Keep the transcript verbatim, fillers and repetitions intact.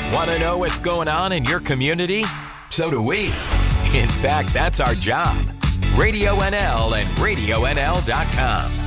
Want to know what's going on in your community? So do we. In fact, that's our job. Radio N L and radio N L dot com.